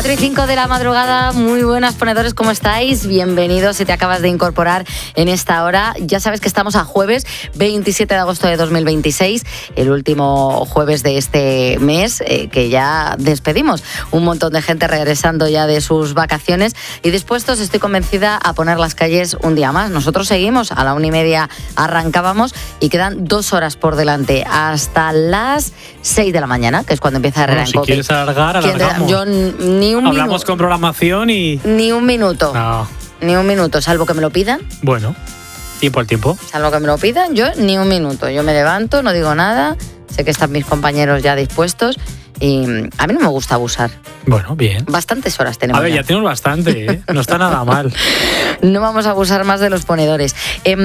4:05 de la madrugada, muy buenas ponedores, ¿cómo estáis? Bienvenidos si te acabas de incorporar en esta hora. Ya sabes que estamos a jueves 27 de agosto de 2026, el último jueves de este mes, que ya despedimos. Un montón de gente regresando ya de sus vacaciones y dispuestos, estoy convencida, a poner las calles un día más. Nosotros seguimos, a la 1:30 arrancábamos y quedan 2 horas por delante, hasta las 6 de la mañana, que es cuando empieza Herrera en Cope. Si quieres alargar, alargamos. Yo ni un Hablamos minuto. con programación y... Ni un minuto. No. Ni un minuto, salvo que me lo pidan. Bueno, tiempo al tiempo. Salvo que me lo pidan, yo ni un minuto. Yo me levanto, no digo nada, sé que están mis compañeros ya dispuestos y a mí no me gusta abusar. Bueno, bien. Bastantes horas tenemos. A ver, ya tenemos bastante, ¿eh? No está nada mal. No vamos a abusar más de los ponedores.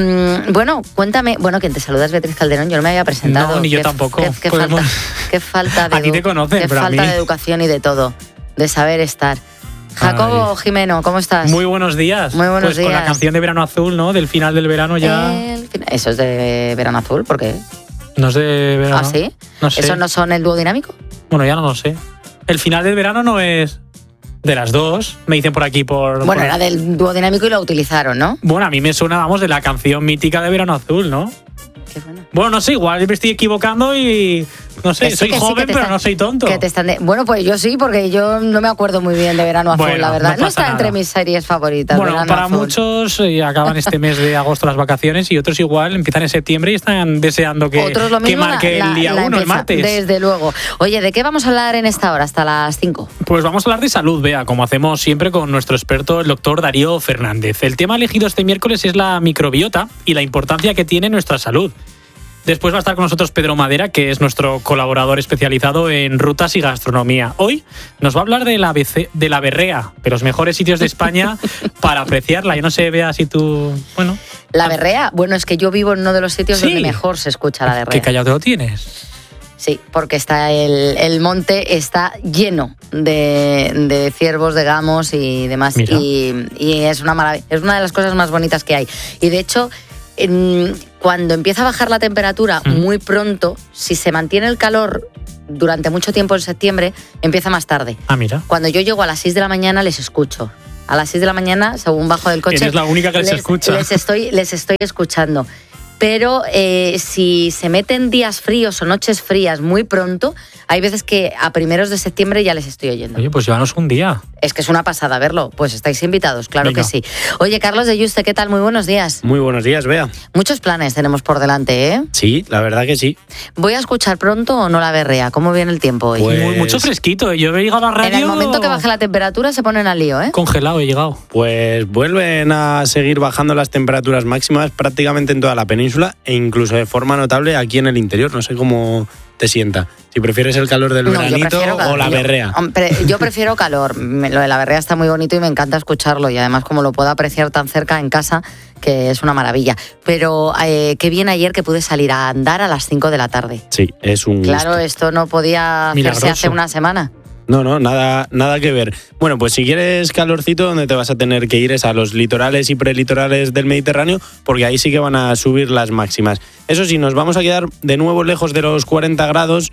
Bueno, cuéntame. Bueno, quien te saluda es Beatriz Calderón. Yo no me había presentado. No, ni yo tampoco. Qué falta de A ti te conocen, qué pero a falta mí... de educación y de todo. De saber estar. Jacobo Jimeno, ¿cómo estás? Muy buenos días. Muy buenos pues días. Con la canción de Verano Azul, ¿no? Del final del verano ya... Eso es de Verano Azul, ¿por qué? No es de verano. ¿Ah, sí? No sé. ¿Eso no son el dúo dinámico? Bueno, ya no lo sé. El final del verano no es... De las dos, me dicen por aquí por... Bueno, era del dúo dinámico y lo utilizaron, ¿no? Bueno, a mí me suena, vamos, de la canción mítica de Verano Azul, ¿no? Qué bueno. Bueno, no sé, igual me estoy equivocando y... No sé, soy joven, pero no soy tonto. Bueno, pues yo sí, porque yo no me acuerdo muy bien de Verano Azul, bueno, la verdad. No está nada. entre mis series favoritas. Bueno, Verano para Azul. muchos acaban este mes de agosto las vacaciones y otros igual empiezan en septiembre y están deseando que marque el día 1, el martes. Desde luego. Oye, ¿de qué vamos a hablar en esta hora hasta las 5? Pues vamos a hablar de salud, Bea, como hacemos siempre con nuestro experto, el doctor Darío Fernández. El tema elegido este miércoles es la microbiota y la importancia que tiene en nuestra salud. Después va a estar con nosotros Pedro Madera, que es nuestro colaborador especializado en rutas y gastronomía. Hoy nos va a hablar de la berrea, de los mejores sitios de España para apreciarla. Yo no sé, Bea, si tú... Bueno. ¿La berrea? Bueno, es que yo vivo en uno de los sitios donde mejor se escucha la berrea. ¿Qué callado te lo tienes? Sí, porque está el monte está lleno de ciervos, de gamos y demás. Y es una maravilla, es una de las cosas más bonitas que hay. Y de hecho... cuando empieza a bajar la temperatura muy pronto, si se mantiene el calor durante mucho tiempo en septiembre, empieza más tarde. Ah, mira. Cuando yo llego a las 6 de la mañana les escucho. A las 6 de la mañana, según bajo del coche... Eres la única que les escucha. Les estoy escuchando. Pero si se meten días fríos o noches frías muy pronto, hay veces que a primeros de septiembre ya les estoy oyendo. Oye, pues llévanos un día. Es que es una pasada verlo. Pues estáis invitados, claro. Venga. Que sí. Oye, Carlos de Yuste, ¿qué tal? Muy buenos días. Muy buenos días, Bea. Muchos planes tenemos por delante, ¿eh? Sí, la verdad que sí. ¿Voy a escuchar pronto o no la berrea? ¿Cómo viene el tiempo hoy? Pues... Mucho fresquito. Yo he llegado a la radio... En el momento que baje la temperatura se ponen al lío, ¿eh? Congelado he llegado. Pues vuelven a seguir bajando las temperaturas máximas prácticamente en toda la península e incluso de forma notable aquí en el interior. No sé cómo te sienta. Si prefieres el calor del veranito o la berrea. Yo prefiero calor. Lo de la berrea está muy bonito y me encanta escucharlo. Y además como lo puedo apreciar tan cerca en casa, que es una maravilla. Pero qué bien ayer que pude salir a andar a las 5 de la tarde. Sí, es un Claro, gusto. Esto no podía hacerse hace una semana. No, nada que ver. Bueno, pues si quieres calorcito, donde te vas a tener que ir es a los litorales y prelitorales del Mediterráneo, porque ahí sí que van a subir las máximas. Eso sí, nos vamos a quedar de nuevo lejos de los 40 grados,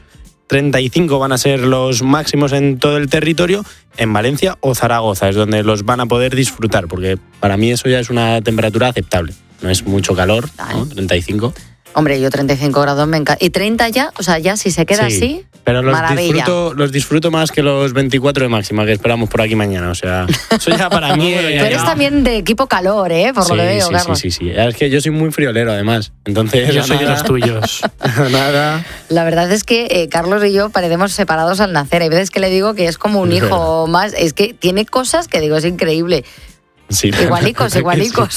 35 van a ser los máximos en todo el territorio. En Valencia o Zaragoza es donde los van a poder disfrutar, porque para mí eso ya es una temperatura aceptable. No es mucho calor, ¿no? 35. Hombre, yo 35 grados me encanta. ¿Y 30 ya? O sea, ya si se queda así, pero maravilla. los disfruto más que los 24 de máxima que esperamos por aquí mañana. O sea, eso ya para mí... Tú eres también de equipo calor, ¿eh? Por lo que veo, Carlos. Sí. Es que yo soy muy friolero, además. Entonces, yo soy de los tuyos. Nada. La verdad es que Carlos y yo parecemos separados al nacer. Hay veces que le digo que es como un hijo más. Es que tiene cosas que digo, es increíble. Sí, igualicos. Sí.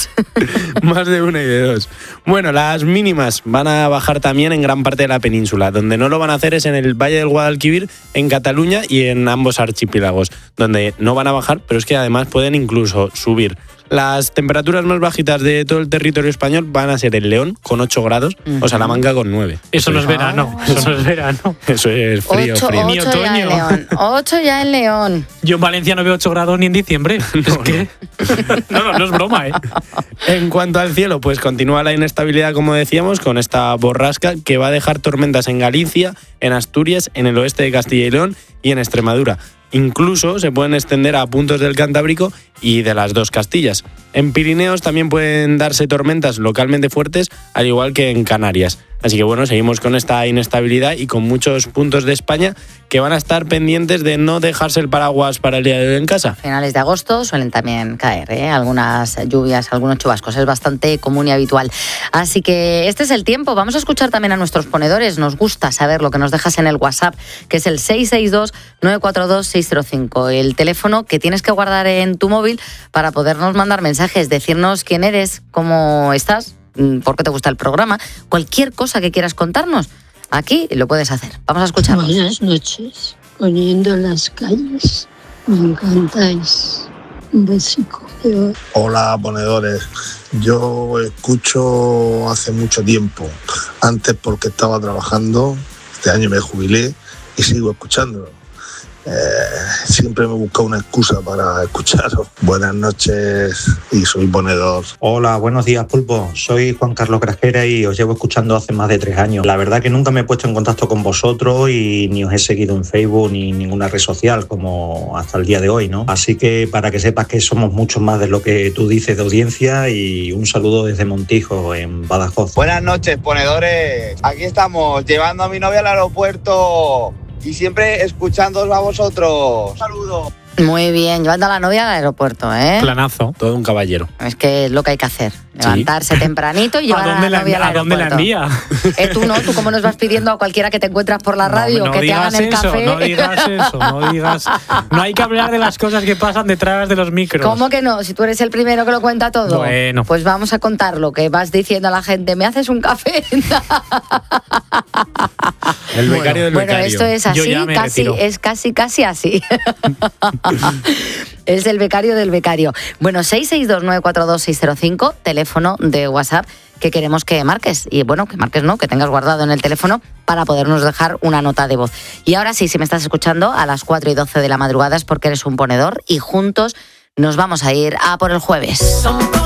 Más de una y de dos. Bueno, las mínimas van a bajar también en gran parte de la península. Donde no lo van a hacer es en el Valle del Guadalquivir, en Cataluña y en ambos archipiélagos. Donde no van a bajar, pero es que además pueden incluso subir. Las temperaturas más bajitas de todo el territorio español van a ser en León con 8 grados o Salamanca con 9. Eso no es verano, eso no es verano. Eso es frío. 8 ya en León. Yo en Valencia no veo 8 grados ni en diciembre. No es broma, ¿eh? En cuanto al cielo, pues continúa la inestabilidad, como decíamos, con esta borrasca que va a dejar tormentas en Galicia, en Asturias, en el oeste de Castilla y León y en Extremadura. Incluso se pueden extender a puntos del Cantábrico y de las dos Castillas. En Pirineos también pueden darse tormentas localmente fuertes, al igual que en Canarias. Así que bueno, seguimos con esta inestabilidad y con muchos puntos de España que van a estar pendientes de no dejarse el paraguas para el día de hoy en casa. Finales de agosto suelen también caer algunas lluvias, algunos chubascos. Es bastante común y habitual. Así que este es el tiempo. Vamos a escuchar también a nuestros ponedores. Nos gusta saber lo que nos dejas en el WhatsApp, que es el 662-942-605. El teléfono que tienes que guardar en tu móvil para podernos mandar mensajes, decirnos quién eres, cómo estás, por qué te gusta el programa, cualquier cosa que quieras contarnos, aquí lo puedes hacer. Vamos a escucharlo. Buenas noches. Poniendo las calles, me encantáis. Un besico. Hola, ponedores. Yo escucho hace mucho tiempo. Antes porque estaba trabajando, este año me jubilé y sigo escuchándolo. Siempre me busco una excusa para escucharos. Buenas noches y soy ponedor. Hola, buenos días, Pulpo. Soy Juan Carlos Grajera y os llevo escuchando hace más de 3 años. La verdad que nunca me he puesto en contacto con vosotros y ni os he seguido en Facebook ni en ninguna red social como hasta el día de hoy, ¿no? Así que para que sepas que somos mucho más de lo que tú dices de audiencia, y un saludo desde Montijo, en Badajoz. Buenas noches, ponedores. Aquí estamos, llevando a mi novia al aeropuerto y siempre escuchándoos a vosotros. Un saludo. Muy bien, llevando a la novia al aeropuerto, ¿eh? Planazo. Todo un caballero. Es que es lo que hay que hacer. Levantarse tempranito y llevar a la novia al aeropuerto. ¿A dónde la envía? Tú no, tú como nos vas pidiendo a cualquiera que te encuentras por la radio, no que te hagan el café. No digas eso, no digas. No hay que hablar de las cosas que pasan detrás de los micros. ¿Cómo que no? Si tú eres el primero que lo cuenta todo. Bueno. Pues vamos a contarlo, que vas diciendo a la gente, ¿me haces un café? El becario del becario. Bueno, esto es así, casi así. Es el becario del becario. Bueno, 662-942-605, teléfono de WhatsApp que queremos que marques. Y bueno, que marques no, que tengas guardado en el teléfono para podernos dejar una nota de voz. Y ahora sí, si me estás escuchando a las 4:12 de la madrugada es porque eres un ponedor y juntos nos vamos a ir a por el jueves.